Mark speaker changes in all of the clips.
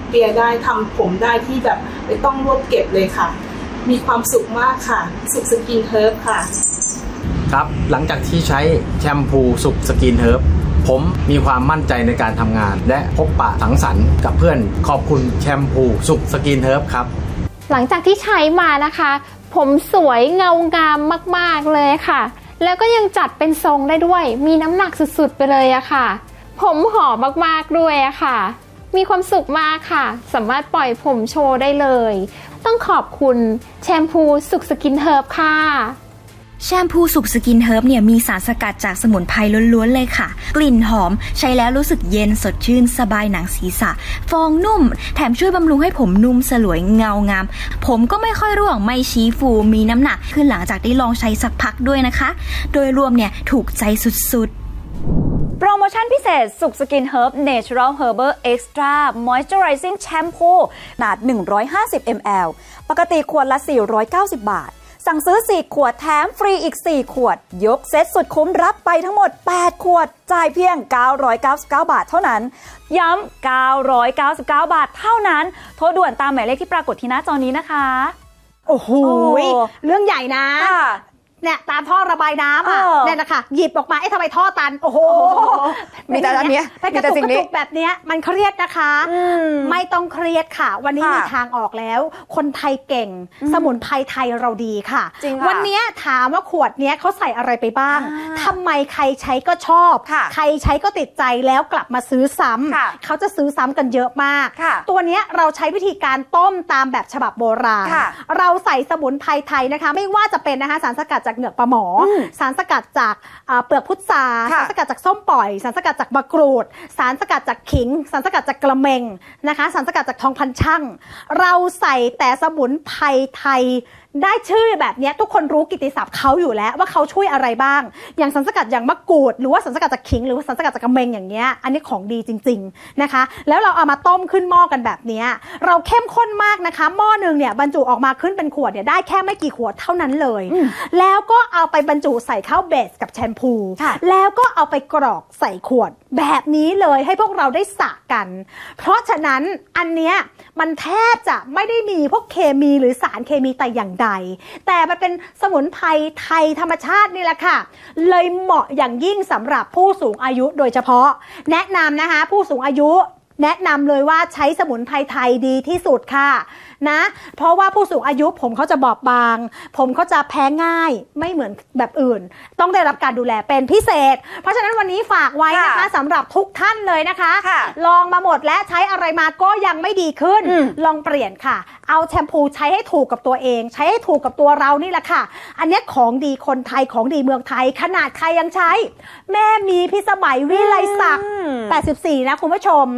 Speaker 1: เปียได้ทำผมได้ที่แบบไม่ต้องรวบเก็บเลยค่ะมีความสุขมากค่ะสุขสกินเฮิร์บค่ะ
Speaker 2: ครับหลังจากที่ใช้แชมพูสุขสกินเฮิร์บผมมีความมั่นใจในการทำงานและพบปะสังสรรค์กับเพื่อนขอบคุณแชมพูสุขสกินเฮิร์บครับ
Speaker 3: หลังจากที่ใช้มานะคะผมสวยเงางามมากๆเลยค่ะแล้วก็ยังจัดเป็นทรงได้ด้วยมีน้ำหนักสุดๆไปเลยอะค่ะผมหอมมากๆด้วยอะค่ะมีความสุขมากค่ะสามารถปล่อยผมโชว์ได้เลยต้องขอบคุณแชมพูสุขสกินเฮิร์บค่ะ
Speaker 4: แชมพูสุขสกินเฮิร์บเนี่ยมีสารสกัดจากสมุนไพรล้วนๆเลยค่ะกลิ่นหอมใช้แล้วรู้สึกเย็นสดชื่นสบายหนังศีรษะฟองนุ่มแถมช่วยบำรุงให้ผมนุ่มสลวยเงางามผมก็ไม่ค่อยร่วงไม่ชี้ฟูมีน้ำหนักขึ้นหลังจากได้ลองใช้สักพักด้วยนะคะโดยรวมเนี่ยถูกใจสุดๆ
Speaker 5: โปรโมชั่นพิเศษสุขสกินเฮิร์บ Natural Herbal Extra Moisturizing Shampoo ขนาด150 ml ปกติขวดละ490 บาทสั่งซื้อ4ขวดแถมฟรีอีก4ขวดยกเซตสุดคุ้มรับไปทั้งหมด8ขวดจ่ายเพียง999 บาทเท่านั้นย้ำ999 บาทเท่านั้นโทรด่วนตามหมายเลขที่ปรากฏที่หน้าจอนี้นะคะ
Speaker 6: โอ้โหเรื่องใหญ่นะเนี่ยตามท่อระบายน้ำเนี่ยนะคะหยิบออกมาทำไมท่อตันโอ้โห
Speaker 5: มีแต่อันนี้
Speaker 6: แต่กระตุกแบบนี้มันเครียดนะคะไม่ต้องเครียดค่ะวันนี้มีทางออกแล้วคนไทยเก่งสมุนไพรไทยเราดีค่ะวันนี้ถามว่าขวดนี้เขาใส่อะไรไปบ้างทำไมใครใช้ก็ชอบใครใช้ก็ติดใจแล้วกลับมาซื้อซ้ำเขาจะซื้อซ้ำกันเยอะมากตัวนี้เราใช้วิธีการต้มตามแบบฉบับโบราณเราใส่สมุนไพรไทยนะคะไม่ว่าจะเป็นนะคะสารสกัดจากเหงือกปลาหมอสารสกัดจากเปลือกพุทราสารสกัดจากส้มปล่อยสารสกัดจากมะกรูดสารสกัดจากขิงสารสกัดจากกระเมงนะคะสารสกัดจากทองพันช่างเราใส่แต่สมุนไพรไทยได้ชื่อแบบนี้ทุกคนรู้กิตติศัพท์เขาอยู่แล้วว่าเขาช่วยอะไรบ้างอย่างสารสกัดอย่างมะกรูดหรือว่าสารสกัดจากขิงหรือว่าสารสกัดจากกระเมงอย่างเงี้ยอันนี้ของดีจริงๆนะคะแล้วเราเอามาต้มขึ้นหม้อกันแบบนี้เราเข้มข้นมากนะคะหม้อนึงเนี่ยบรรจุออกมาขึ้นเป็นขวดเนี่ยได้แค่ไม่กี่ขวดเท่านั้นเลยแล้วก็เอาไปบรรจุใส่เข้าเบสกับแชมพูแล้วก็เอาไปกรอกใส่ขวดแบบนี้เลยให้พวกเราได้สระกันเพราะฉะนั้นอันเนี้ยมันแทบจะไม่ได้มีพวกเคมีหรือสารเคมีแต่อย่างใดแต่มันเป็นสมุนไพรไทยธรรมชาตินี่แหละค่ะเลยเหมาะอย่างยิ่งสำหรับผู้สูงอายุโดยเฉพาะแนะนำนะคะผู้สูงอายุแนะนำเลยว่าใช้สมุนไพรไทยดีที่สุดค่ะนะเพราะว่าผู้สูงอายุผมเขาจะบอบบางผมเขาจะแพ้ง่ายไม่เหมือนแบบอื่นต้องได้รับการดูแลเป็นพิเศษเพราะฉะนั้นวันนี้ฝากไว้นะคะสำหรับทุกท่านเลยนะคะลองมาหมดและใช้อะไรมาก็ยังไม่ดีขึ้นลองเปลี่ยนค่ะเอาแชมพูใช้ให้ถูกกับตัวเองใช้ให้ถูกกับตัวเรานี่แหละค่ะอันนี้ของดีคนไทยของดีเมืองไทยขนาดใครยังใช้แม่มีพิสมัยวิไลศักดิ์84นะคุณผู้ชม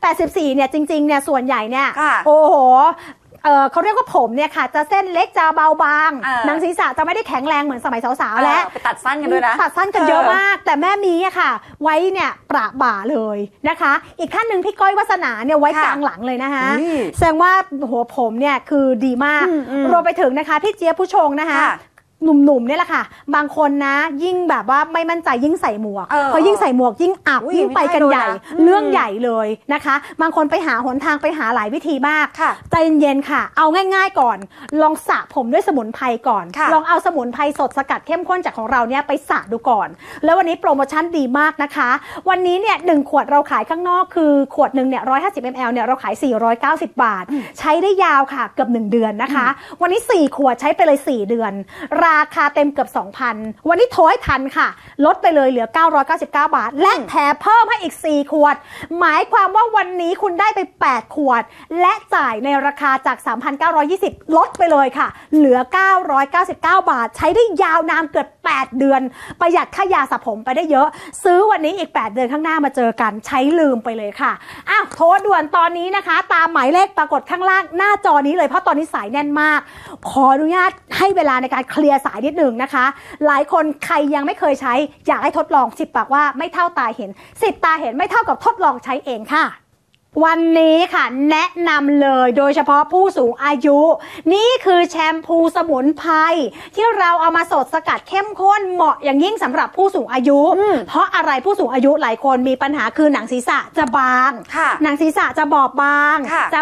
Speaker 6: 84เนี่ยจริงๆเนี่ยส่วนใหญ่เนี่ยโอ้โหเขาเรียกว่าผมเนี่ยค่ะจะเส้นเล็กจะเบาบางหนังศีรษะจะไม่ได้แข็งแรงเหมือนสมัยสาวๆแล้ว
Speaker 5: ไปตัดสั้นกันด้วยนะ
Speaker 6: ตัดสั้นกันเยอะมากแต่แม่มีอะค่ะไว้เนี่ยประบ่าเลยนะคะอีกท่านหนึ่งพี่ก้อยวาสนาเนี่ยไว้กลางหลังเลยนะคะแสดงว่าหัวผมเนี่ยคือดีมากรวมไปถึงนะคะพี่เจี๊ยบผู้ชงนะคะหนุ่มๆเนี่ยแหละค่ะบางคนนะยิ่งแบบว่าไม่มั่นใจยิ่งใส่หมวกพอยิ่งใส่หมวกยิ่งอับยิ่งไปกันใหญ่เรื่องใหญ่เลยนะคะบางคนไปหาหนทางไปหาหลายวิธีมากใจเย็นๆค่ะเอาง่ายๆก่อนลองสระผมด้วยสมุนไพรก่อนลองเอาสมุนไพรสดสกัดเข้มข้นจากของเราเนี่ยไปสระดูก่อนแล้ววันนี้โปรโมชั่นดีมากนะคะวันนี้เนี่ย1ขวดเราขายข้างนอกคือขวดหนึ่งเนี่ย150 ml เนี่ยเราขาย490 บาทใช้ได้ยาวค่ะเกือบ1เดือนนะคะวันนี้4ขวดใช้ไปเลย4เดือนราคาเต็มเกือบ 2,000 วันนี้โทรให้ทันค่ะลดไปเลยเหลือ999 บาทและแถมเพิ่มให้อีก4ขวดหมายความว่าวันนี้คุณได้ไป8ขวดและจ่ายในราคาจาก 3,920 ลดไปเลยค่ะเหลือ999 บาทใช้ได้ยาวนานเกือบ8เดือนประหยัดค่ายาสระผมไปได้เยอะซื้อวันนี้อีก8เดือนข้างหน้ามาเจอกันใช้ลืมไปเลยค่ะอ้าวโทรด่วนตอนนี้นะคะตามหมายเลขปรากฏข้างล่างหน้าจอนี้เลยเพราะตอนนี้สายแน่นมากขออนุญาตให้เวลาในการเคลียร์สายนิดนึงนะคะหลายคนใครยังไม่เคยใช้อยากให้ทดลอง10 ปากว่าไม่เท่าตาเห็น10 ตาเห็นไม่เท่ากับทดลองใช้เองค่ะวันนี้ค่ะแนะนำเลยโดยเฉพาะผู้สูงอายุนี่คือแชมพูสมุนไพรที่เราเอามาสดสกัดเข้มข้นเหมาะอย่างยิ่งสำหรับผู้สูงอายุเพราะอะไรผู้สูงอายุหลายคนมีปัญหาคือหนังศีรษะจะบางหนังศีรษะจะบอบบางจะ